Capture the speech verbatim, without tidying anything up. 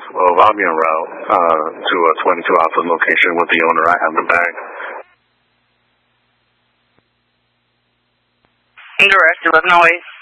of I'm en route uh, to a twenty-two Alpha location with the owner. I have the bag. Direct eleven oh eight.